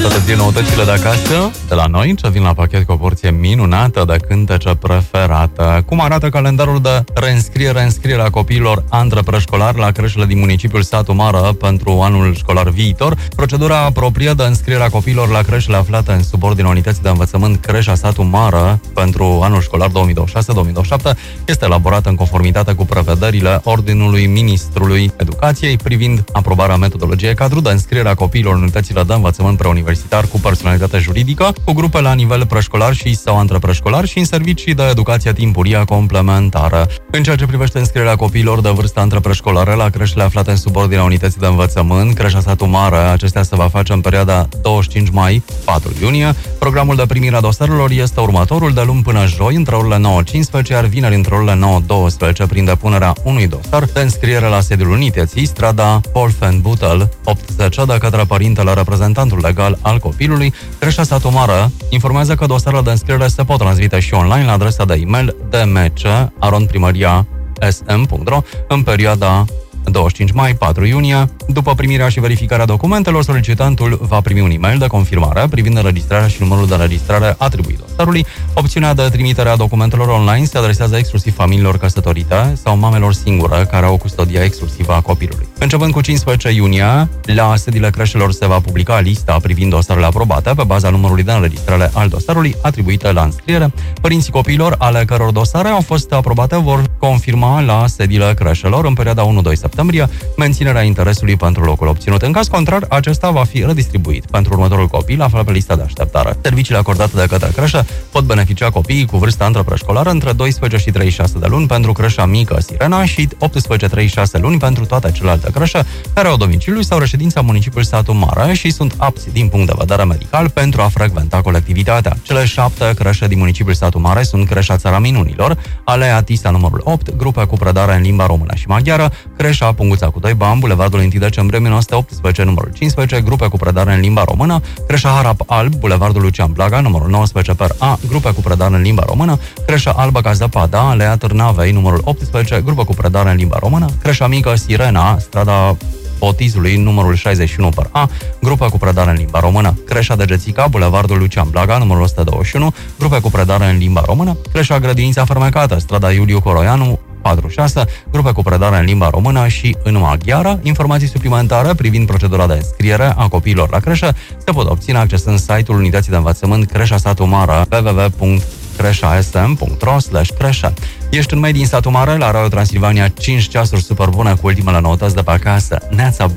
toate zilele noutățile de acasă, de la noi, ce vin la pachet cu o porție minunată de cântece preferată. Cum arată calendarul de reînscriere a copiilor între preșcolari la creșele din municipiul Satu Mare pentru anul școlar viitor? Procedura aproprie de înscriere a copiilor la creșele aflate în subordinea unității de învățământ Creșa Satu Mare pentru anul școlar 2026-2027 este elaborată în conformitate cu prevederile Ordinului Ministrului Educației privind aprobarea metodologiei cadru de înscriere a copiilor în unitățile de învățământ preuniversitar cu personalitate juridică, cu grupe la nivel preșcolar și sau între preșcolari și în servicii de educație timpurie complementară. În ceea ce privește înscrierea copiilor de vârstă între preșcolare la creșele aflate în subordinea unității de învățământ Creșa Satu Mare, acestea se va face în perioada 25 mai-4 iunie. Programul de primire a dosarelor este următorul: de luni până joi, între orele 9-15, iar vineri între orele 9-12, prin depunerea unui dosar de înscriere la sediul unității, strada Polfenbutel 80, de către părintele reprezentantul legal al copilului. Creșa Satu Mare informează că dosarele de înscriere se pot transmite și online la adresa de e-mail dmc@primariasm.ro în perioada 25 mai-4 iunie. După primirea și verificarea documentelor, solicitantul va primi un e-mail de confirmare privind înregistrarea și numărul de înregistrare atribuit dosarului. Opțiunea de trimitere a documentelor online se adresează exclusiv familiilor căsătorite sau mamelor singure care au custodia exclusivă a copilului. Începând cu 15 iunie, la sediile creșelor se va publica lista privind dosarele aprobate pe baza numărului de înregistrare al dosarului atribuite la înscriere. Părinții copiilor ale căror dosare au fost aprobate vor confirma la sediile creșelor în perioada 1-2 septembrie menținerea interesului pentru locul obținut. În caz contrar, acesta va fi redistribuit pentru următorul copil aflat pe lista de așteptare. Serviciile acordate de către creșă pot beneficia copiii cu vârsta între preșcolară între 12 și 36 de luni pentru creșa mică Sirena și 18-36 luni pentru toate celelalte creșe care au domiciliu sau reședința municipiul Satu Mare și sunt apți din punct de vedere medical pentru a frecventa colectivitatea. Cele 7 creșe din municipiul Satu Mare sunt Creșa Țara Minunilor, Alea Tisa numărul 8, grupe cu predare în limba română și maghiară, Creșa Punguța cu 2 Bani, Bulevardul 1 decembrie 1918, numărul 15, grupe cu predare în limba română, Creșa Harap Alb, Bulevardul Lucian Blaga, numărul 19 per A, grupe cu predare în limba română, Creșa Albă ca Zăpada, Alea Târnavei, numărul 18, grupă cu predare în limba română, Creșa Mică Sirena, strada Botizului, numărul 61 per A, grupă cu predare în limba română, Creșa Degețica, Bulevardul Lucian Blaga, numărul 121, grupe cu predare în limba română, Creșa Grădinița Fermecată, strada Iuliu Coroianu, 46, grupe cu predare în limba română și în maghiară. Informații suplimentare privind procedura de înscriere a copiilor la creșă se pot obține accesând site-ul unității de învățământ Creșa Satu Mare, www.creșasm.ro/creșă. Ești în Made in Satu Mare, la Radio Transilvania, 5 ceasuri super bune cu ultimele noutăți de pe acasă. Neața